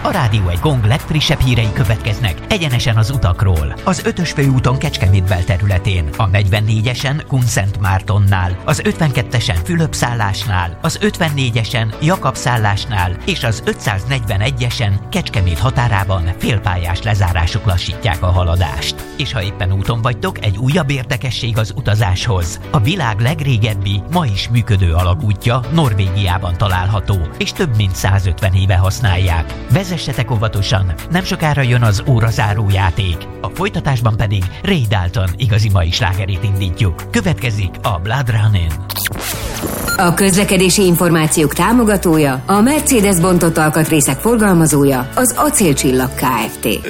A Rádió egy Gong legfrissebb hírei következnek egyenesen az utakról. Az 5-ös főúton Kecskemét belterületén, a 44-esen Kunszentmártonnál, az 52-esen Fülöp-szállásnál, az 54-esen Jakab-szállásnál és az 541-esen Kecskemét határában félpályás lezárások lassítják a haladást. És ha éppen úton vagytok, egy újabb érdekesség az utazáshoz. A világ legrégebbi, ma is működő alagútja Norvégiában található, és több mint 150 éve használják. Vezessetek óvatosan, nem sokára jön az órazáró játék. A folytatásban pedig Ray Dalton igazi mai slágerét indítjuk. Következik a Blood Running. A közlekedési információk támogatója, a Mercedes bontott alkatrészek forgalmazója, az Acélcsillag Kft.